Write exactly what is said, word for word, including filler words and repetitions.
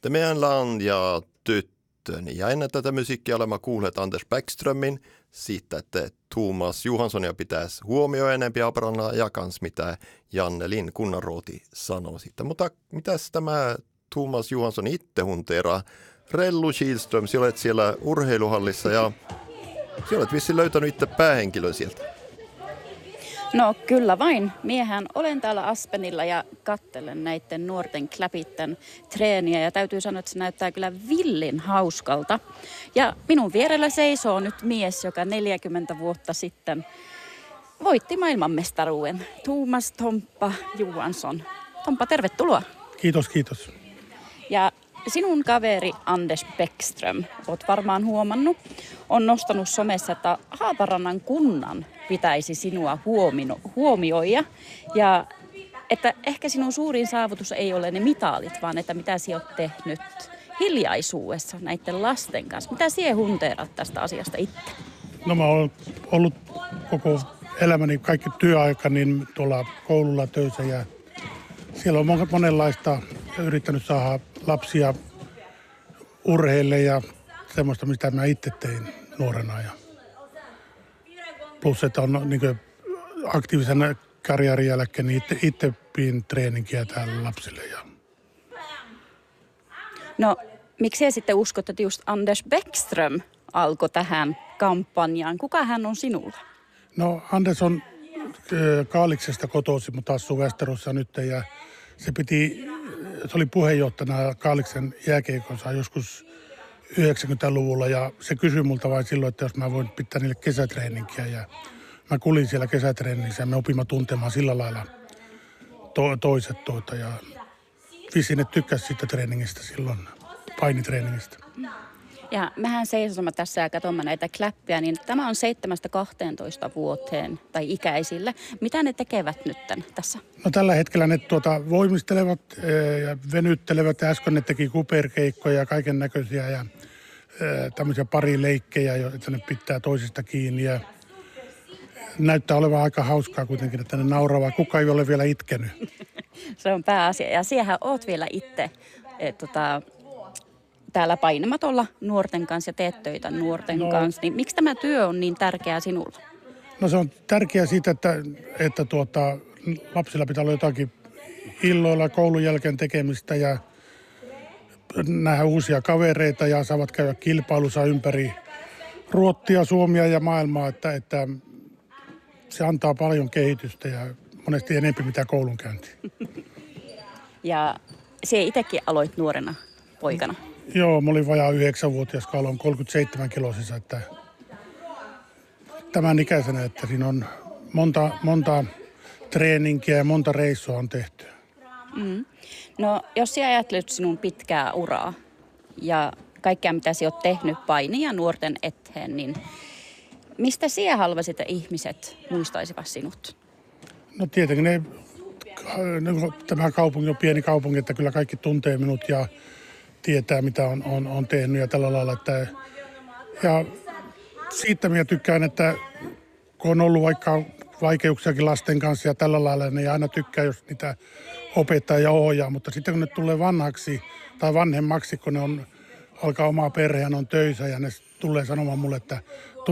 Jättemeänland ja Tyttöni. Ja ennen tätä musiikkia olemme kuulleet Anders Bäckströmin siitä, että Thomas Johanssonia pitäisi huomioida enempi Abrana ja kans mitä Janne Lind kunnanrooti sanoo siitä. Mutta mitäs tämä Thomas Johansson itse hunteeraa? Rellu Kihlström, sinä olet siellä urheiluhallissa ja sinä olet vissiin löytänyt itse päähenkilön sieltä. No kyllä vain. Miehän olen täällä Aspenilla ja kattelen näiden nuorten kläpitten treeniä ja täytyy sanoa, että se näyttää kyllä villin hauskalta. Ja minun vierellä seisoo nyt mies, joka neljäkymmentä vuotta sitten voitti maailmanmestaruuden. Thomas Tomppa Johansson. Tomppa, tervetuloa. Kiitos, kiitos. Ja sinun kaveri Anders Bäckström, olet varmaan huomannut, on nostanut somessa, että Haaparannan kunnan pitäisi sinua huomino, huomioida. Ja että ehkä sinun suurin saavutus ei ole ne mitaalit, vaan että mitä sinä olet tehnyt hiljaisuudessa näiden lasten kanssa. Mitä sinä hunteerat tästä asiasta itse? No mä oon ollut koko elämäni kaikki työaika niin tuolla koululla töissä ja siellä on monenlaista yrittänyt saada lapsia urheille ja semmoista, mitä mä itse tein nuorena. Ja plus, että on niin aktiivisen karjaarin jälkeen niin itse, itse pidin treeninkiä täällä lapsille. Ja. No, miksi sitten uskot, että just Anders Bäckström alkoi tähän kampanjaan? Kuka hän on sinulla? No, Anders on Kaaliksesta kotoisin, mutta asuu Västeråssa nyt ja se piti, se oli puheenjohtajana Kaaliksen jääkiekossa joskus yhdeksänkymmentäluvulla ja se kysyi multa vain silloin, että jos mä voin pitää niille kesätreeninkiä ja mä kulin siellä kesätreenissä ja me opimme tuntemaan sillä lailla to- toiset tuota ja vissiin ne tykkäsi siitä treeningistä silloin, painitreeningistä. Ja mähän seisomme tässä ja katsomme näitä kläppiä, niin tämä on seitsemästä kahteentoista vuoteen tai ikäisille. Mitä ne tekevät nyt tässä? No tällä hetkellä ne tuota, voimistelevat ja venyttelevät ja äsken ne teki kuperkeikkoja ja kaiken näköisiä ja e, tämmöisiä parileikkejä, että ne pitää toisista kiinni ja näyttää olevan aika hauskaa kuitenkin, että ne nauravaa. Kuka ei ole vielä itkenyt. Se on pääasia ja siehän oot vielä itse et, tota, täällä painamatolla nuorten kanssa ja teet töitä nuorten no, kanssa, niin miksi tämä työ on niin tärkeää sinulla? No se on tärkeää siitä, että, että tuota, lapsilla pitää olla jotakin illoilla koulun jälkeen tekemistä ja nähdä uusia kavereita ja saavat käydä kilpailussa ympäri Ruottia, Suomia ja maailmaa, että, että se antaa paljon kehitystä ja monesti enemmän mitä koulunkäynti. Ja sinä itsekin aloit nuorena poikana. Joo, mä olin vajaa yhdeksänvuotias, kun aloin kolmekymmentäseitsemän kilosissa, että tämän ikäisenä, että siinä on monta, monta treeninkiä ja monta reissua on tehty. Mm. No, jos sinä ajattelet sinun pitkää uraa ja kaikkea, mitä sinä olet tehnyt painia nuorten eteen, niin mistä sinä haluaisit, että ihmiset muistaisivat sinut? No tietenkin ne, tämä kaupunki on pieni kaupunki, että kyllä kaikki tuntee minut ja tietää, mitä on, on, on tehnyt ja tällä lailla. Että, ja siitä minä tykkään, että kun on ollut vaikka vaikeuksiakin lasten kanssa ja tällä lailla, niin aina tykkää, jos niitä opettaa ja ohjaa. Mutta sitten kun ne tulee vanhaksi tai vanhemmaksi, kun ne on, alkaa omaa perheen, on töissä ja ne tulee sanomaan mulle, että